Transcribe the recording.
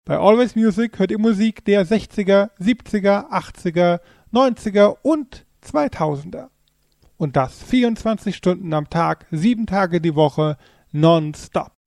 Bei Always Music hört ihr Musik der 60er, 70er, 80er, 90er und 2000er. Und das 24 Stunden am Tag, 7 Tage die Woche, nonstop.